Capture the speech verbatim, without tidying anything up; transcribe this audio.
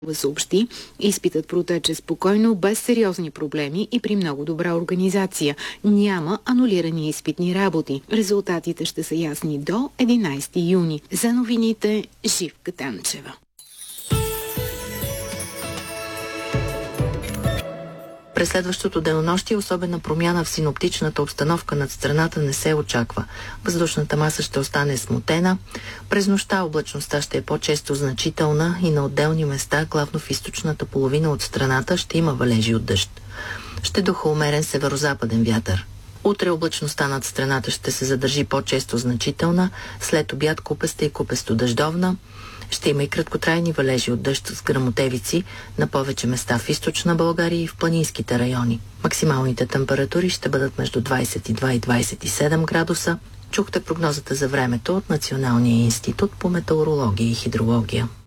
съобщи, изпитът протече спокойно, без сериозни проблеми и при много добра организация. Няма анулирани изпитни работи. Резултатите ще са ясни до единайсети юни. За новините Живка Танчева. През следващото денонощие особена промяна в синоптичната обстановка над страната не се очаква. Въздушната маса ще остане смутена. През нощта облачността ще е по-често значителна и на отделни места, главно в източната половина от страната, ще има валежи от дъжд. Ще духа умерен северозападен вятър. Утре облачността над страната ще се задържи по-често значителна, след обяд купеста и купесто дъждовна. Ще има и краткотрайни валежи от дъжд с гръмотевици на повече места в източна България и в планинските райони. Максималните температури ще бъдат между двайсет и два и двайсет и седем градуса. Чухте прогнозата за времето от Националния институт по метеорология и хидрология.